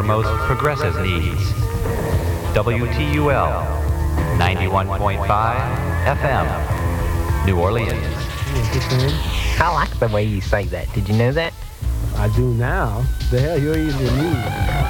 your most progressive needs. WTUL 91.5 FM, New Orleans. I like the way you say that. Did you know that? I do now. The hell, you're in the news.